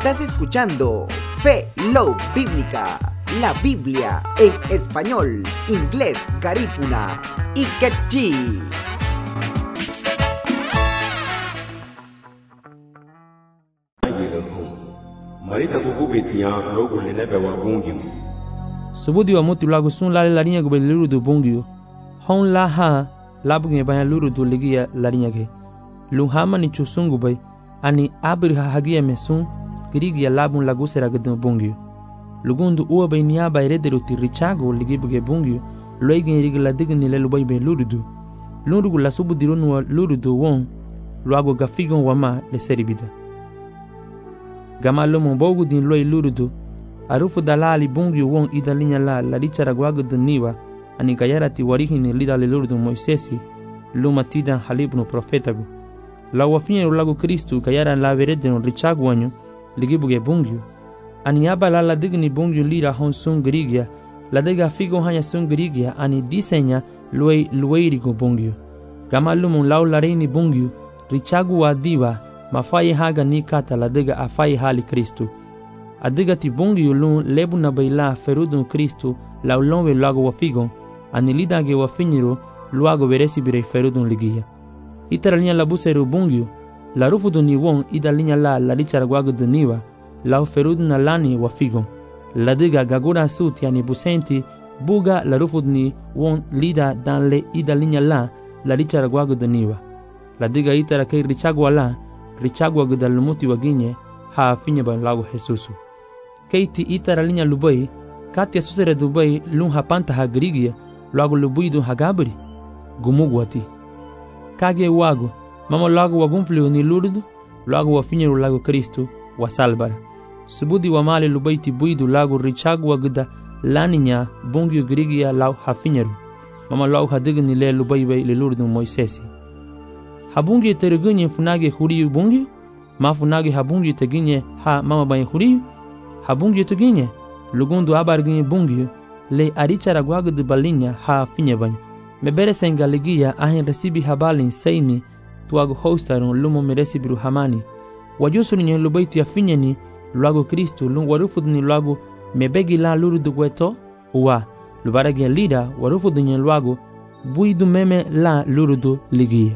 Estás escuchando Fe Love Bíblica, la Biblia en español, inglés, garífuna y quechí. Subudi wa muti lagu sun lale larinya go beluru do bongyo. Hon la ha labu nge banya luru do ligia larinya ge. Lu hama ni chusungu bay ani abri ha hagia mesun girigia labun lagu sera gedon bongyo. Lugundu uwa bay niya bay redero ti richago ligi buge bongyo. Loigi rigi la digni le lubay bay luru do. Luru la subudi ronu luru do won. Luago gafigon wama le seribida. Gama lomo bogu din loy luru do. Arufu dalali bongyo won idalinya la richara gwago duniwa ani kayara ti warihini lida le luru do Moisesi luma tidan halibno profetago. La wafinye lago Kristu kayara la verede no richago wanyo ligibuge bongyo. Ani aba la digni bongyo lira hon sun grigia la dega figo hanya sun grigia ani disenya lueirigo bongyo. Gama lumo lau lareini bongyo richago wa diwa mafaye haga ni kata la dega afaye hali Kristu. Adiga ti bongyo lun lebu na baila ferudun Kristu la ulonwe lago wafigon ani lidage wafinyiro luago veresi birei ferudun ligia. Itara linya la buseru bongyo la rufudu ni won ida linya la richara gwago duniwa la ferudun na lani wafigon. La diga gagura suti ani busenti buga la rufudu ni won lida dan le ida linya la richara gwago duniwa. La diga itara kei richagwa la richagwa gudalumuti waginye ha finye ba lago Jesusu. Keiti itara linya lubai katia susere dubai lun hapanta ha grigia lago lubuidu hagabri gumugwati kage wago mama lago wagunflio ni lurdu lago wafinyeru lago Kristu wa salbara subudi wa male lubai ti buidu lago richagu wagda laninya bongyo grigia lau hafinyeru mama lago hadigni le lubai bai le lurdu Moisesi habungi terugunye funage huriyu bongyo ma funage habungi teginye ha mama bai huriyu habungi tuginye lugundu abarginye bungyo le arichara gwago de balinya ha finye banyo mebere senga ligia ahin resibi habalin seini tuago hostaron lumo meresibiru hamani wajusu nye lubaiti ya finye ni luago Kristu lung warufud ni luago mebegi la luru dugweto uwa lubaragi lida warufud nye luago buidu meme la luru du ligia.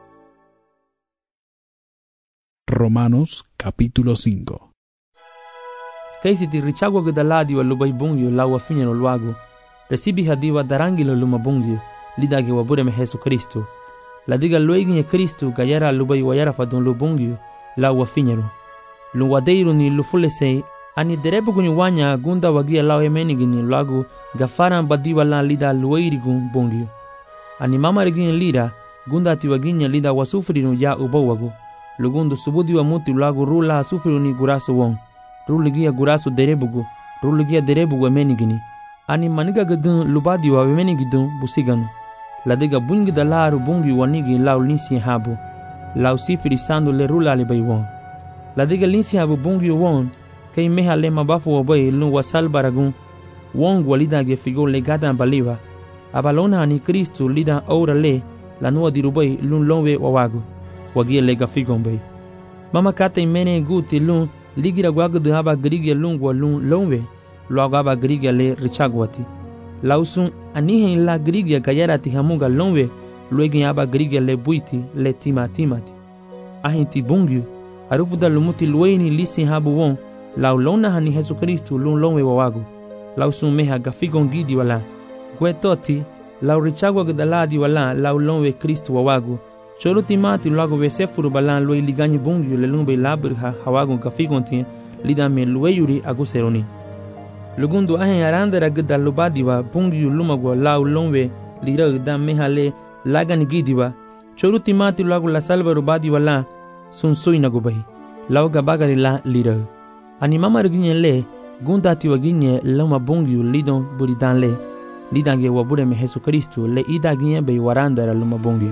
Romanos capítulo 5. Kaisi ti richagwa gudaladi wa lubay bungyo la wa finye no luago. Resibi hadiwa darangilo luma bungyo lidage wa bure me Jesu Kristu. La diga lueginye Kristu gayara lubay wa yara fadon lu bungyo la wa finye no. Lu wadeiru ni lufulesei ani derebu kunyi wanya gunda wagia la emenigini luago gafaran badiwa la lida lueirigun bungyo. Ani mama regine lida gunda ti waginya lida wasufriru ya ubawago. Lugundu subudi wa muti luago rula sufriru ni guraso wong. Ruligia gurasu derebugo, ruligia derebugo emenigini. Ani maniga gadun lubadi wa emenigidun busiganu. Ladiga bungi da laru bungi wanigi lau linsi habu. Lau sifiri sandu le rula alibay won. Ladiga linsi habu bungi won, kay meha le mabafu wabay lun wasal baragun. Wong walida ge figo le gadan baliwa. Abalona ani Kristu lida ora le, lanua dirubay lun lonwe wawago. Wagia lega figon bay. Mama kata imene guti lun, ligira gwago de haba grigia lungwa lun lonwe loago haba grigia le richagwati lausun anihen la grigia kayara ti hamuga lonwe luegi haba grigia le buiti le timati ahin ti bungyo arufuda lumuti lueni lisi habu won lau lona hani Jesu Kristu lun lonwe wawago lausun meha gafigon gidi wala gwetoti lau richagwa gdaladi wala lau lonwe Kristu wawago cholo timati luago vesefuru balan lue liganyi bungyo le lumbe labir hawagon kafigontin lida me lueyuri aguseroni. Lugundu ahen arandera gida lubadiwa bungyo lumago lau lomwe lira gida mehale lagani gidiwa cholo timati luago la salva rubadiwa la sunsui nagubahi lau gabagari la lira. Ani mama ruginye le gunda tiwaginye loma bungyo lidon buridan le lidange wabure me Jesu Kristu le ida ginye be warandera luma bungyo.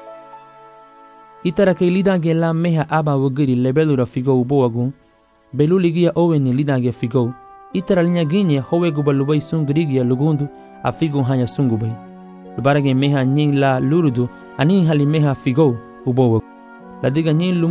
Itara kay lidange la meha aba wagiri lebelura figo uboagun belu ligia oweni lidange figo itara linya ginye howe gubalubay sungrigia lugundu a figo hanya sungubay lubarage meha nying la lurudu ani hali meha figo uboagun la diga nying